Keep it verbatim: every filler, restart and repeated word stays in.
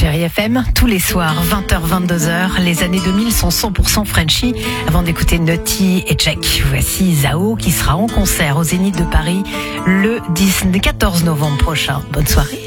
Chérie F M, tous les soirs, vingt heures vingt-deux heures, les années deux mille sont cent pour cent Frenchy. Avant d'écouter Nutty et Jack, voici Zao qui sera en concert au Zénith de Paris le quatorze novembre prochain. Bonne soirée.